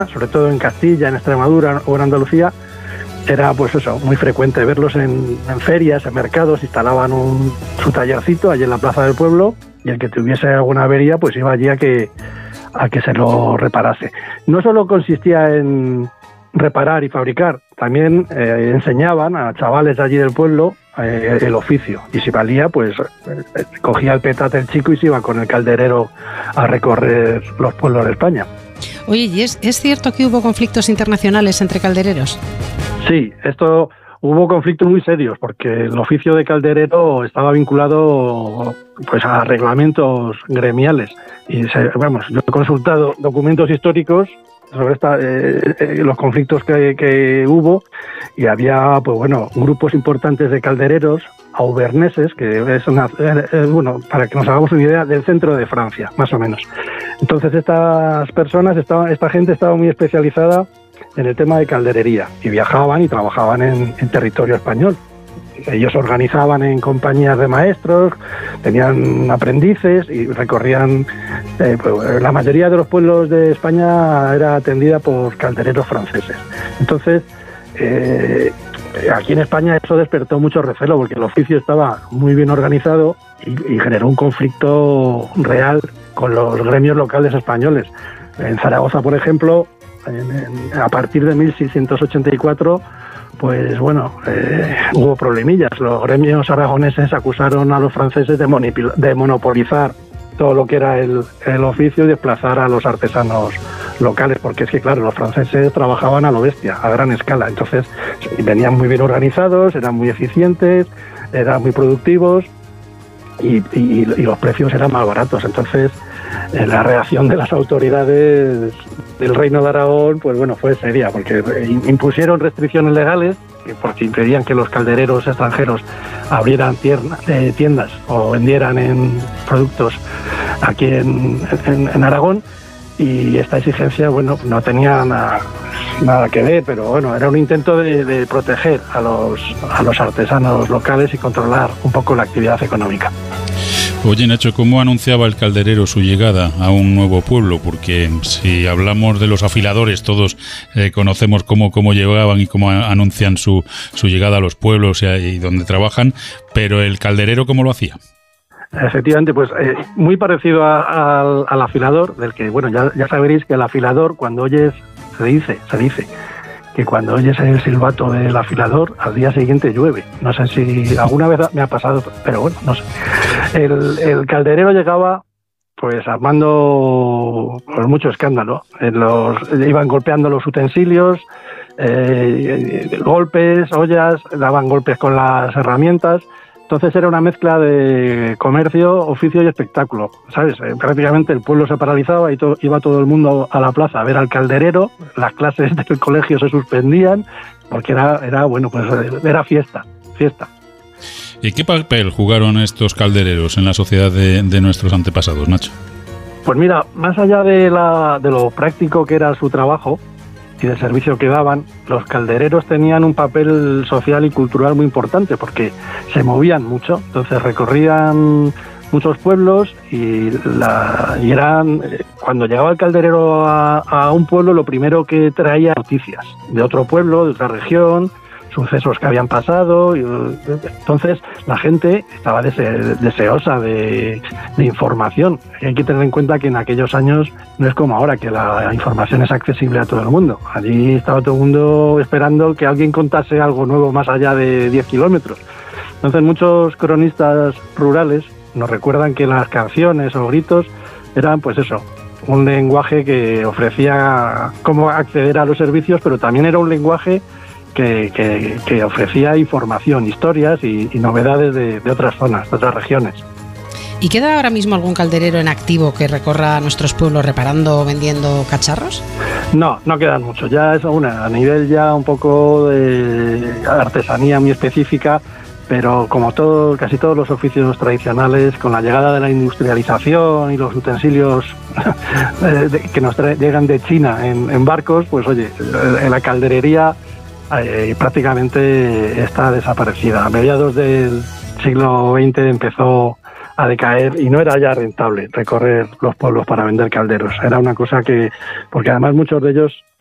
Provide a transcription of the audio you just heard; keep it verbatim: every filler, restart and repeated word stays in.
sobre todo en Castilla, en Extremadura o en Andalucía, era pues eso, muy frecuente verlos en, en ferias, en mercados, instalaban un, su tallercito allí en la plaza del pueblo, y el que tuviese alguna avería pues iba allí a que, a que se lo reparase. No solo consistía en reparar y fabricar, también eh, enseñaban a chavales allí del pueblo eh, el oficio, y si valía pues eh, cogía el petate el chico y se iba con el calderero a recorrer los pueblos de España. Oye, ¿y es, es cierto que hubo conflictos internacionales entre caldereros? Sí, esto hubo conflictos muy serios porque el oficio de calderero estaba vinculado pues a reglamentos gremiales y se, vamos, yo he consultado documentos históricos sobre esta, eh, eh, los conflictos que, que hubo, y había pues bueno grupos importantes de caldereros auverneses, que es una, eh, bueno, para que nos hagamos una idea, del centro de Francia, más o menos. Entonces estas personas, estaban, esta gente estaba muy especializada en el tema de calderería y viajaban y trabajaban en, en territorio español. Ellos organizaban en compañías de maestros, tenían aprendices y recorrían... Eh, pues, la mayoría de los pueblos de España era atendida por caldereros franceses. Entonces, eh, aquí en España eso despertó mucho recelo porque el oficio estaba muy bien organizado y, y generó un conflicto real con los gremios locales españoles. En Zaragoza, por ejemplo, en, en, a partir de mil seiscientos ochenta y cuatro... pues bueno, eh, hubo problemillas. Los gremios aragoneses acusaron a los franceses de, monipil- de monopolizar todo lo que era el, el oficio y desplazar a los artesanos locales, porque es que claro, los franceses trabajaban a lo bestia, a gran escala, entonces venían muy bien organizados, eran muy eficientes, eran muy productivos y, y, y los precios eran más baratos. Entonces eh, la reacción de las autoridades del Reino de Aragón pues bueno, fue seria, porque impusieron restricciones legales que porque impedían que los caldereros extranjeros abrieran tierna, eh, tiendas o vendieran en productos aquí en, en, en Aragón, y esta exigencia bueno no tenía nada, nada que ver, pero bueno, era un intento de, de proteger a los, a los artesanos locales y controlar un poco la actividad económica. Oye, Nacho, ¿cómo anunciaba el calderero su llegada a un nuevo pueblo? Porque si hablamos de los afiladores, todos eh, conocemos cómo, cómo llegaban y cómo anuncian su, su llegada a los pueblos y, y donde trabajan, pero el calderero, ¿cómo lo hacía? Efectivamente, pues eh, muy parecido a, a, al afilador, del que, bueno, ya, ya sabréis que el afilador, cuando oyes, se dice, se dice, que cuando oyes el silbato del afilador, al día siguiente llueve. No sé si alguna vez me ha pasado, pero bueno, no sé. El, el calderero llegaba pues armando pues, mucho escándalo. Los, iban golpeando los utensilios, eh, golpes, ollas, daban golpes con las herramientas. Entonces era una mezcla de comercio, oficio y espectáculo, ¿sabes? Eh, prácticamente el pueblo se paralizaba y to- iba todo el mundo a la plaza a ver al calderero, las clases del colegio se suspendían, porque era, era bueno, pues era fiesta, fiesta. ¿Y qué papel jugaron estos caldereros en la sociedad de, de nuestros antepasados, Nacho? Pues mira, más allá de, la, de lo práctico que era su trabajo y del servicio que daban, los caldereros tenían un papel social y cultural muy importante porque se movían mucho, entonces recorrían muchos pueblos y, la, y eran, cuando llegaba el calderero a, a un pueblo, lo primero que traía noticias de otro pueblo, de otra región, sucesos que habían pasado, y, entonces la gente estaba dese, deseosa de, de información. Hay que tener en cuenta que en aquellos años no es como ahora, que la información es accesible a todo el mundo. Allí estaba todo el mundo esperando que alguien contase algo nuevo más allá de diez kilómetros. Entonces muchos cronistas rurales nos recuerdan que las canciones o gritos eran pues eso, un lenguaje que ofrecía cómo acceder a los servicios, pero también era un lenguaje Que, que, que ofrecía información, historias y, y novedades de, de otras zonas, de otras regiones. ¿Y queda ahora mismo algún calderero en activo que recorra nuestros pueblos reparando o vendiendo cacharros? No, no quedan muchos. Ya es una, a nivel ya un poco de artesanía muy específica, pero como todo, casi todos los oficios tradicionales, con la llegada de la industrialización y los utensilios que nos trae, llegan de China en, en barcos, pues oye, en la calderería Eh, prácticamente está desaparecida. A mediados del siglo veinte empezó a decaer y no era ya rentable recorrer los pueblos para vender calderos. Era una cosa que, porque además muchos de ellos